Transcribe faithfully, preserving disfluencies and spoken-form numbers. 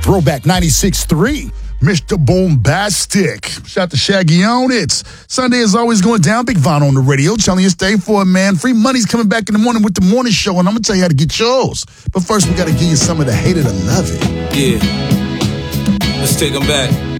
Throwback ninety-six point three. Mister Bombastic. Shout out to Shaggy on it. Sunday is always going down. Big Von on the radio telling you stay for it, man. Free money's coming back in the morning with the morning show, and I'm going to tell you how to get yours. But first, we got to give you some of the hate it or love it. Yeah. Let's take them back.